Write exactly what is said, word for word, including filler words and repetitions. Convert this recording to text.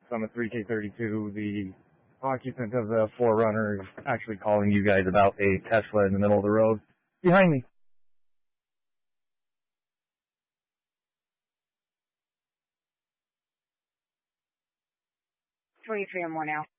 Summit three K thirty-two, the occupant of the four runner is actually calling you guys about a Tesla in the middle of the road. Behind me. twenty-three and more now.